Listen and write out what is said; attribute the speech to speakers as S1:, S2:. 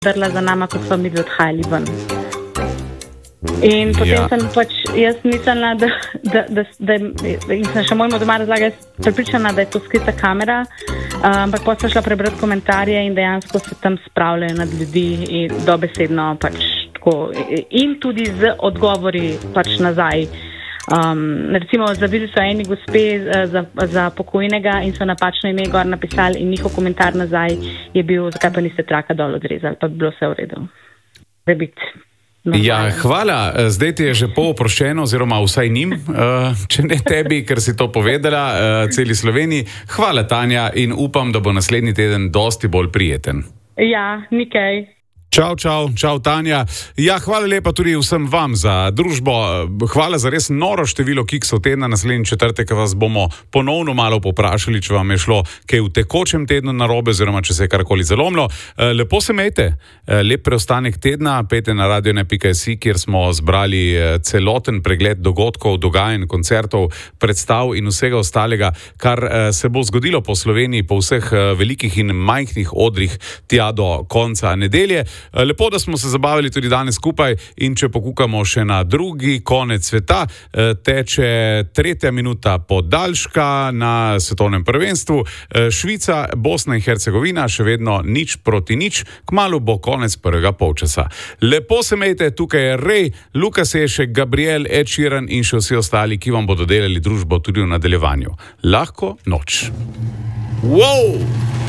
S1: drla za nama, ko smo mi odhajali ven. In potem sem pač, jaz mislila, da sem še mojemu doma razlaga, pripričana, da je to skrita kamera, ampak potem sem šla prebrati komentarje in dejansko se tam spravljajo nad ljudi in dobesedno pač tako. In tudi z odgovori pač nazaj. Recimo zavili so eni gospe za pokojnega in so napačno ime gor napisali in njihov komentar nazaj je bil, zakaj pa niste traka dol odrezali, pa bi bilo vse v redu.
S2: Ja, hvala. Zdaj ti je že pooproščeno, oziroma vsaj njim, če ne tebi, ker si to povedala celi Sloveniji. Hvala, Tanja, in upam, da bo naslednji teden dosti bolj prijeten.
S1: Ja, nikaj.
S2: Čau, Tanja. Ja, hvala lepa tudi vsem vam za družbo. Hvala za res noro število kiksov tedna. Naslednji četrtek vas bomo ponovno malo poprašali, če vam je šlo kaj v tekočem tednu narobe, oziroma če se je karkoli zalomilo. Lepo se imejte. Lep preostanek tedna. Pejte na radio.si, kjer smo zbrali celoten pregled dogodkov, dogajanj, koncertov, predstav in vsega ostalega, kar se bo zgodilo po Sloveniji, po vseh velikih in majhnih odrih tja do konca nedelje. Lepo, da smo se zabavili tudi danes skupaj in če pokukamo še na drugi konec sveta, teče 3. minuta podaljška na svetovnem prvenstvu. Švica, Bosna in Hercegovina še vedno 0-0, kmalu bo konec prvega polčasa. Lepo se imejte, tukaj je Rej, Luka Sešek, Gabriel, Ed Sheeran in še vsi ostali, ki vam bodo delali družbo tudi v nadaljevanju. Lahko noč. Wow!